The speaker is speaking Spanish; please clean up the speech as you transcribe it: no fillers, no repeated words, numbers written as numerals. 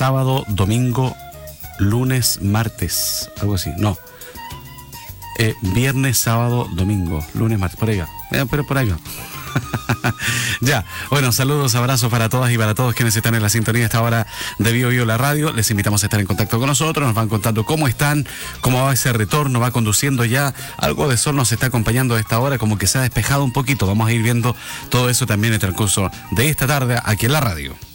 sábado, domingo, lunes, martes, algo así, no. Viernes, sábado, domingo, lunes, martes, por ahí va. Pero por ahí va. Ya, bueno, saludos, abrazos para todas y para todos quienes están en la sintonía a esta hora de Bio Bio la radio. Les invitamos a estar en contacto con nosotros, nos van contando cómo están, cómo va ese retorno, va conduciendo ya, algo de sol nos está acompañando a esta hora, como que se ha despejado un poquito. Vamos a ir viendo todo eso también en el transcurso de esta tarde aquí en la radio.